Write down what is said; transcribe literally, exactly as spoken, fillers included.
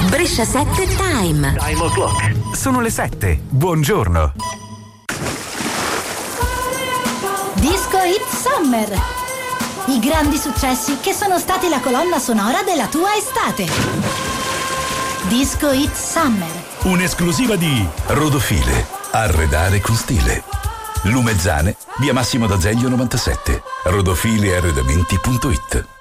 Brescia sette Time. Time o'clock. Sono le sette. Buongiorno. Disco Hit Summer. I grandi successi che sono stati la colonna sonora della tua estate. Disco Hit Summer. Un'esclusiva di Rodofile. Arredare con stile. Lumezzane, via Massimo d'Azeglio novantasette. rodofile arredamenti punto it.